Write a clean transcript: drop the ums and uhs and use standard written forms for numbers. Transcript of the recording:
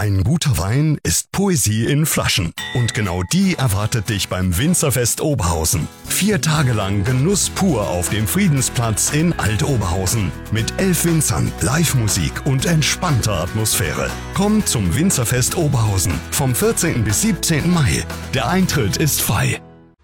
Ein guter Wein ist Poesie in Flaschen. Und genau die erwartet dich beim Winzerfest Oberhausen. 4 Tage lang Genuss pur auf dem Friedensplatz in Alt-Oberhausen. Mit 11 Winzern, Live-Musik und entspannter Atmosphäre. Komm zum Winzerfest Oberhausen vom 14. bis 17. Mai. Der Eintritt ist frei.